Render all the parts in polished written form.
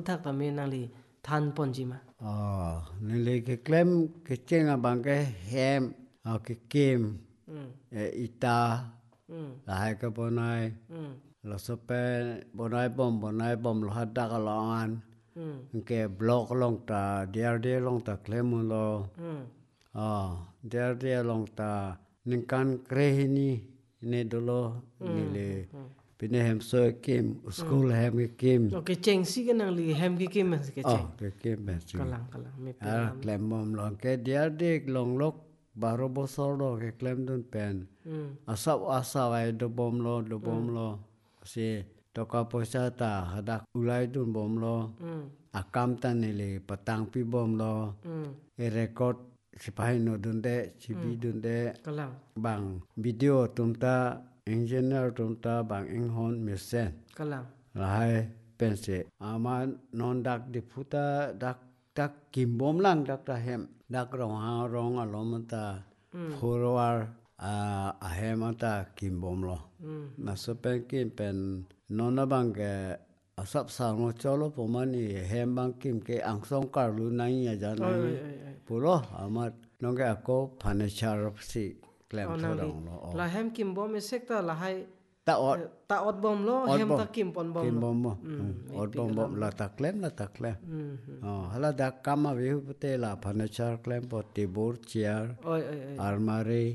putak tami nangli than ponji ma. Nili ke claim ke chenga bang ke hem ke kim ita la hai ke bonai la sope bonai bom lo hadak alongan ke blok long ta dia long ta claim lo dia long ta ningkan krehini ne dolo nili pine hem so kim school hem kim Okay, cheng si ke nangli hem ke kim mas ke cheng. ke kim besi Kalang me claim mom long ke dia dik long lok baro bosol do ke claim dun pen asa ai do bom lo si toka poisa ta hadak ulai dun bom lo akam tan nili patang pi bom lo record sipai no dun de chibi dun de Kalang. bang video tumta engineer tumta bang enghon mesen Kalang. lahai pense ama non dak di puta dak kim bom lang dak ta hem dak rong alom ta forward a hem ta kim bom lo na so pen kim pen non na bang ke asap sang no cholo pomani hem bang kim ke ang song kar lu nai ya ja nai pulo ama nong ke ako furniture si klem thodong lo La hem kim bom e sekta la hai ta ot ta ot bom lo hem ta kim pon bom kim lo. bom mo ot bom la ta klem hala da kama vi pute la furniture klem po tibur chair Oi. almari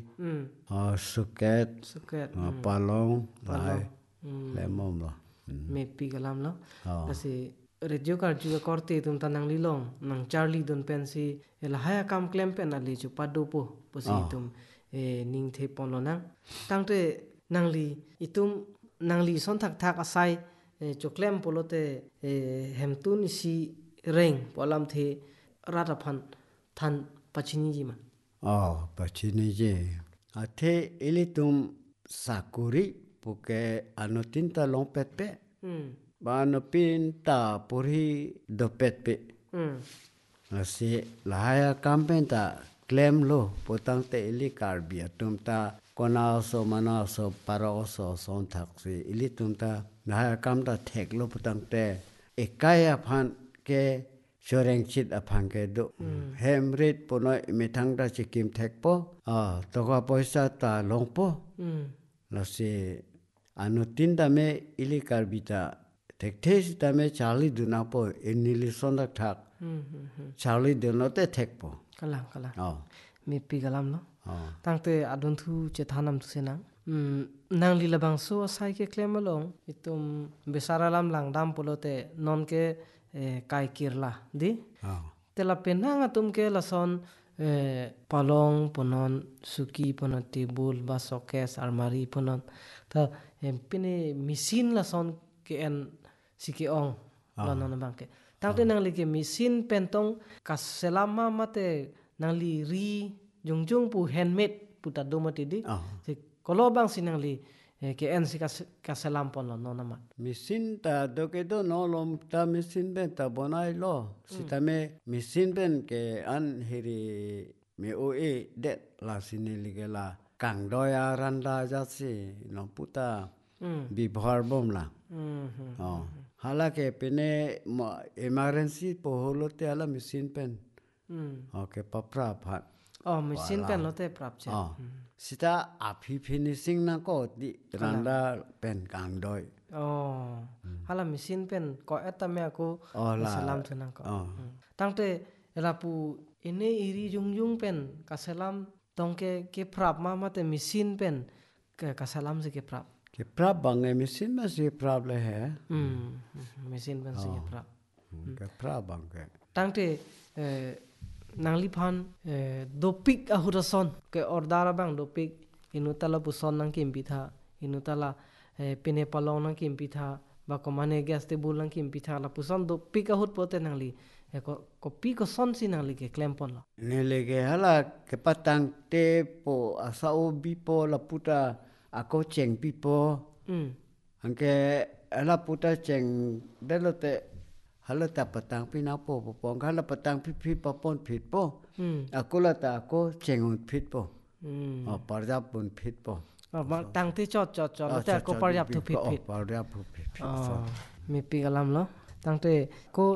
suket Suket. palong lai klem mom lo Me pi kalam lo. Kasi radio kar juga korte tum tanang lilong nang Charlie don pensi la hai kam klem pen ali chu padu po posi tum ning the pon lo nang tangte nangli itum nangli son thak asai choklem polote hemtun si reng polam the rata phan than pachini ji ma pachini je athe ilitum sakuri puke anotinta long petpe ba no pinta puri do petpe asi lahaya kampenta claim lo potang te ili karbia tumta kona so mana so para so son thaksi ili tumta lahaya kamta thek lo potang te ekaya phan ke soreng chit aphang ke do hemrit ponoi mithang da chikim thek po toka poisa ta long po lasi anutin da me ili karbita thek thes da me charli duna po enili sondak thak charli dunote thek po kalang me pi kalam lo tangte adon thu che thanam thu senang nang lilabang so sai ke claim along itum besaralam lang dam polote non ke kai kirla di tela penang atum ke lason palong ponon suki ponon table ba showcase almari ponon ta pine machine lason ke en siki ong lanon bang ke tangte nang li ke machine pentong kaselama mate nang li ri jung pu handmade puta domati di kolo bang sinang li ke en si kaselam pon lo no namat mesin ta doke do no lom ta mesin ben ta bonai lo sita me mesin ben ke an heri me o e det la sinili ke la kang doya randa jasi no puta bi bhar bom la halake pene emergency po holote ala mesin pen okay papra phat mesin pen lote prap che sita api finishing na ko di randa pen kang doi hala mesin pen ko etame aku salam thunang ko tangte rapu ene iri jung pen kasalam tongke ke prap ma te mesin pen ke kasalam se ke prap bang mesin ma se prap le hai mesin pen se ke prap bang ke tangte nangli phan dopik ahurason ke ordara bang dopik inutala puson nang kimpi tha inutala pine palong nang kimpi tha ba komane gas te bulang kimpi tha la puson dopik ahut pote nangli ko pi ko son si nangli ke klempon la nele ke hala ke patang te po asao bi po la puta ako cheng pi po angke ala puta cheng delote hala ta patang pi na po pong hala patang pi papon phit po akola ta ko chengun phit po parjap pun phit po tang te chot te ko parjap thu phit parjap phit mi pi galam lo tang te ko